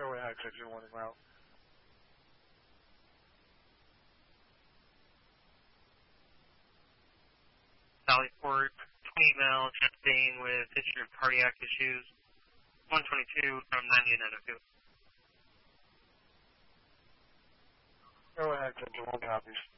Airway exit 01 en route. Sallyport, 20 mile, chest pain with history of cardiac issues. 122 from 9902. Airway exit 01 copies.